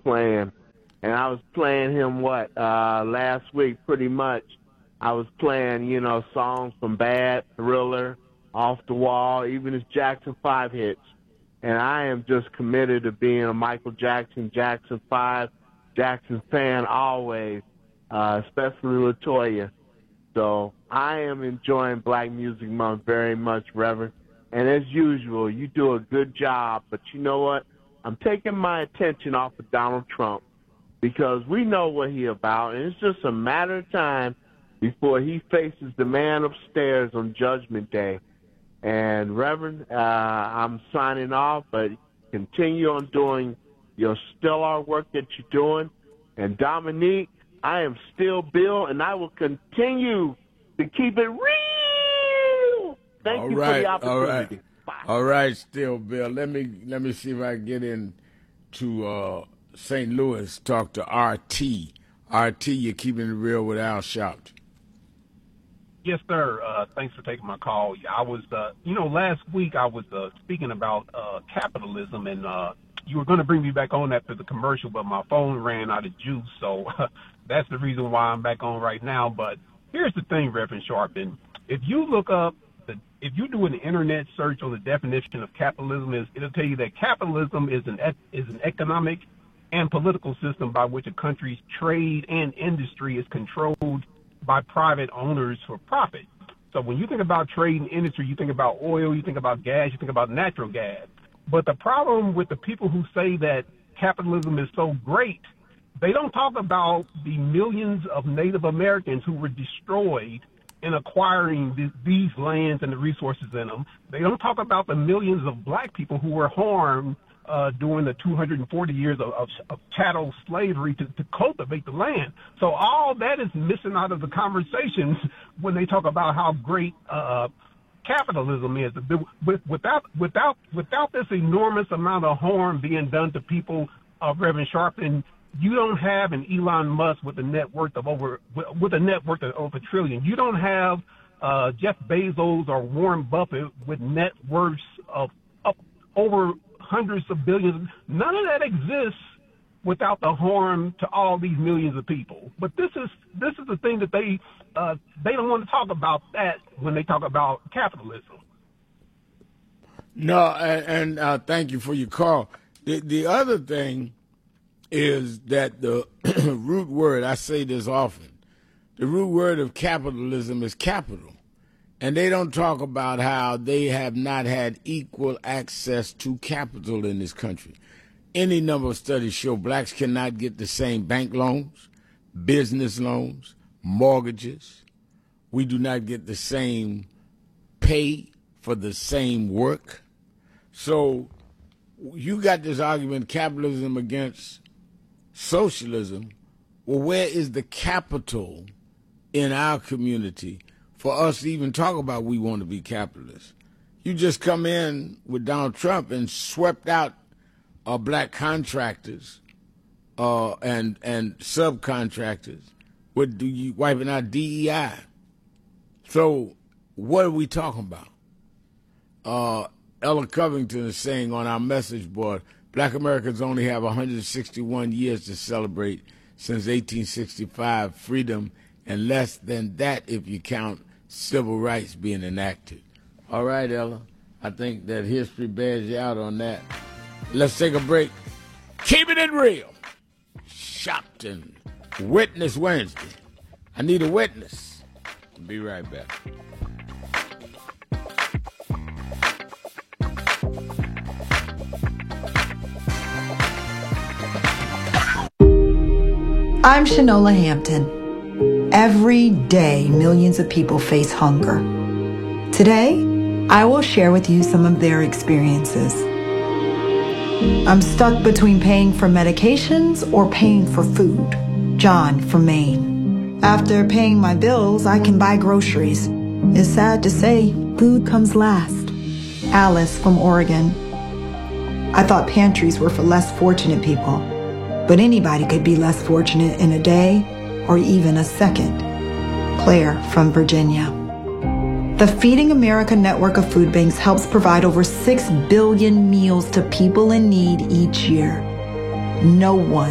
playing. And I was playing him last week pretty much. I was playing, songs from Bad, Thriller, Off the Wall, even his Jackson 5 hits. And I am just committed to being a Michael Jackson, Jackson 5, Jackson fan always, especially LaToya. So I am enjoying Black Music Month very much, Reverend. And as usual, you do a good job. But you know what? I'm taking my attention off of Donald Trump because we know what he's about, and it's just a matter of time before he faces the man upstairs on Judgment Day. And, Reverend, I'm signing off, but continue on doing your stellar work that you're doing. And, Dominique, I am still Bill, and I will continue to keep it real. Thank you for the opportunity. All right, still Bill. Let me see if I can get into St. Louis, talk to RT. RT, you're keeping it real with Al Sharpton. Yes, sir. Thanks for taking my call. I was, last week I was speaking about capitalism, and you were going to bring me back on after the commercial, but my phone ran out of juice, so that's the reason why I'm back on right now. But here's the thing, Reverend Sharpton. If you look up, if you do an internet search on the definition of capitalism, it'll tell you that capitalism is an economic and political system by which a country's trade and industry is controlled by private owners for profit. So when you think about trade and industry, you think about oil, you think about gas, you think about natural gas. But the problem with the people who say that capitalism is so great, they don't talk about the millions of Native Americans who were destroyed in acquiring these lands and the resources in them. They don't talk about the millions of black people who were harmed during the 240 years of chattel slavery to cultivate the land. So all that is missing out of the conversations when they talk about how great capitalism is. Without this enormous amount of harm being done to people, Reverend Sharpton, you don't have an Elon Musk with a net worth of over a trillion. You don't have Jeff Bezos or Warren Buffett with net worths of over hundreds of billions. None of that exists without the harm to all these millions of people. But this is the thing that they don't want to talk about that when they talk about capitalism. No, and thank you for your call. The other thing is that the root word, I say this often, the root word of capitalism is capital. And they don't talk about how they have not had equal access to capital in this country. Any number of studies show blacks cannot get the same bank loans, business loans, mortgages. We do not get the same pay for the same work. So you got this argument, capitalism against socialism. Well, where is the capital in our community for us to even talk about we want to be capitalists? You just come in with Donald Trump and swept out black contractors and subcontractors with wiping out DEI. So what are we talking about? Ella Covington is saying on our message board, Black Americans only have 161 years to celebrate since 1865 freedom, and less than that if you count civil rights being enacted. All right, Ella, I think that history bears you out on that. Let's take a break. Keeping it real. Sharpton. Witness Wednesday. I need a witness. Be right back. I'm Shanola Hampton. Every day, millions of people face hunger. Today, I will share with you some of their experiences. I'm stuck between paying for medications or paying for food. John from Maine. After paying my bills, I can buy groceries. It's sad to say, food comes last. Alice from Oregon. I thought pantries were for less fortunate people. But anybody could be less fortunate in a day or even a second. Claire from Virginia. The Feeding America network of food banks helps provide over 6 billion meals to people in need each year. No one